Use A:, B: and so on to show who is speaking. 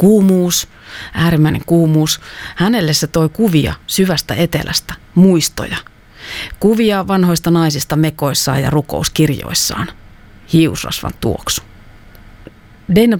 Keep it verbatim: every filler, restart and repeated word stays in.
A: kuumuus, äärimmäinen kuumuus. Hänelle se toi kuvia syvästä etelästä, muistoja. Kuvia vanhoista naisista mekoissaan ja rukouskirjoissaan. Hiusrasvan tuoksu. Dana